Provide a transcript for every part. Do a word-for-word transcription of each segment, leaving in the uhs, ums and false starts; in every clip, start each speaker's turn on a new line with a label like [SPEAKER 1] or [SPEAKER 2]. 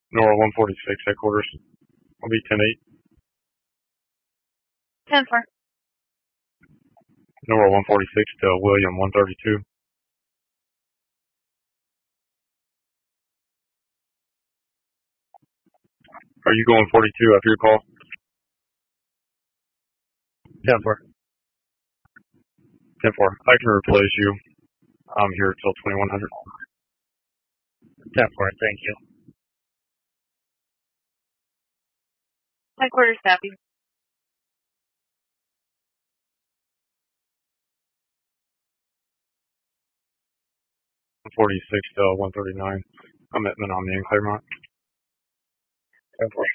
[SPEAKER 1] Nora one forty-six, headquarters. I'll be ten eight.
[SPEAKER 2] ten four.
[SPEAKER 1] Nora one forty-six to William one thirty-two. Are you going forty-two after your call?
[SPEAKER 3] ten four.
[SPEAKER 1] ten four. I can replace you. I'm here till twenty-one hundred.
[SPEAKER 3] ten four, thank you.
[SPEAKER 2] Headquarters copy.
[SPEAKER 1] one forty-six to one thirty-nine. I'm at Menominee in Claremont.
[SPEAKER 3] ten four.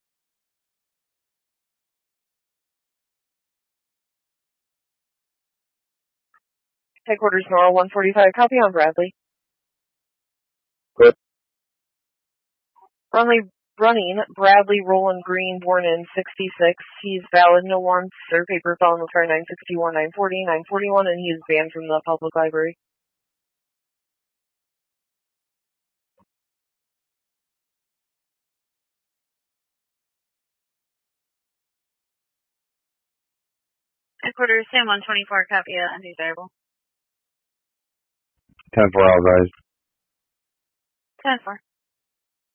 [SPEAKER 2] Headquarters Nora one forty-five, copy on Bradley.
[SPEAKER 3] Good.
[SPEAKER 2] Running, running Bradley Roland Green, born in sixty-six. He's valid, no warrants or paper felon with car nine sixty-one, nine forty, nine forty-one, and he's banned from the public library. Headquarters Sam one twenty-four, copy uh, undesirable.
[SPEAKER 1] ten four, I'll rise.
[SPEAKER 2] ten four.